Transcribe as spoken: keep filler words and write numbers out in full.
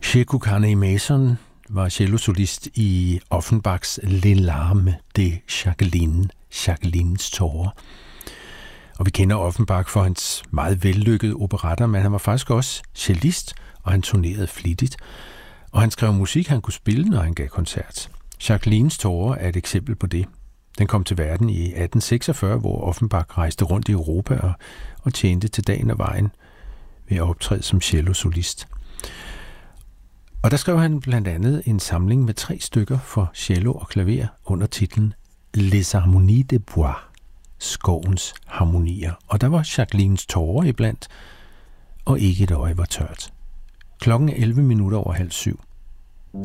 Sheku Karney-Mason var cellosolist i Offenbachs Les Larmes de Jacqueline, Jacquelines tårer. Og vi kender Offenbach for hans meget vellykkede operetter, men han var faktisk også cellist, og han turnerede flittigt. Og han skrev musik, han kunne spille, når han gav koncert. Jacquelines tårer er et eksempel på det. Den kom til verden i atten seksogfyrre, hvor Offenbach rejste rundt i Europa og, og tjente til dagen og vejen ved at optræde som cellosolist. Og der skrev han blandt andet en samling med tre stykker for cello og klaver under titlen Les Harmonies de Bois, skovens harmonier. Og der var Jacquelines tårer iblandt, og ikke et øje var tørt. Klokken er elleve minutter over halv syv.